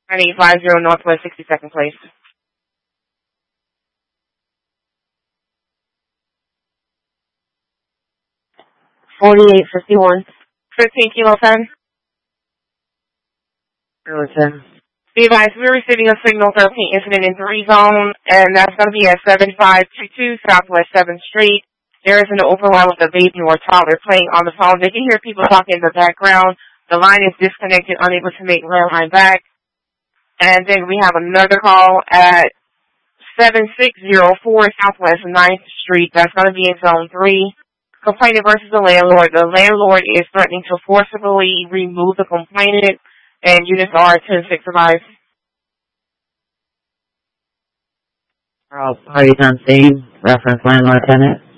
9850 Northwest 62nd Place. 4851. 15 Kilo 10. Kilo 10. Be advised, we're receiving a signal 13 incident in 3 zone, and that's going to be at 7522 Southwest 7th Street. There is an overlap with a baby or toddler playing on the phone. They can hear people talking in the background. The line is disconnected, unable to make landline back. And then we have another call at 7604 Southwest 9th Street. That's going to be in Zone 3. Complainant versus the landlord. The landlord is threatening to forcibly remove the complainant, and units are 10-6 advised. All parties on scene. Reference landlord tenant.